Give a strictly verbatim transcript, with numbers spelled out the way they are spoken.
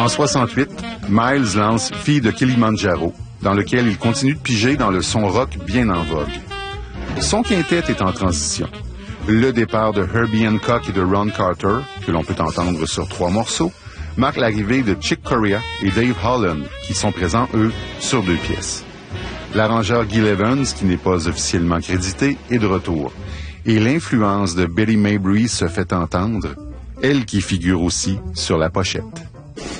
En soixante-huit, Miles lance Fille de Kilimanjaro, dans lequel il continue de piger dans le son rock bien en vogue. Son quintet est en transition. Le départ de Herbie Hancock et de Ron Carter, que l'on peut entendre sur trois morceaux, marque l'arrivée de Chick Corea et Dave Holland, qui sont présents, eux, sur deux pièces. L'arrangeur Gil Evans, qui n'est pas officiellement crédité, est de retour. Et l'influence de Betty Mabry se fait entendre, elle qui figure aussi sur la pochette.